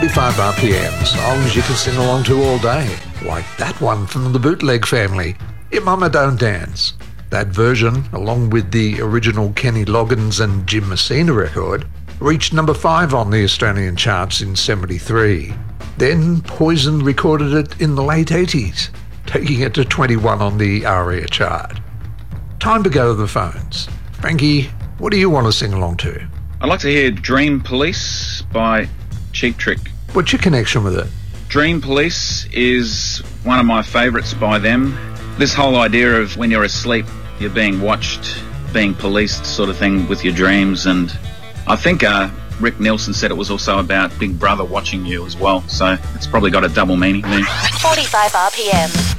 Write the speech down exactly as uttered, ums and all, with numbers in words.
forty-five R P M, songs you can sing along to all day, like that one from the Bootleg Family, Your Mama Don't Dance. That version, along with the original Kenny Loggins and Jim Messina record, reached number five on the Australian charts in seventy-three. Then Poison recorded it in the late eighties, taking it to twenty-one on the ARIA chart. Time to go to the phones. Frankie, what do you want to sing along to? I'd like to hear Dream Police by Cheap Trick. What's your connection with it? Dream Police is one of my favourites by them. This whole idea of when you're asleep, you're being watched, being policed sort of thing with your dreams. And I think uh, Rick Nielsen said it was also about Big Brother watching you as well. So it's probably got a double meaning there. forty-five R P M.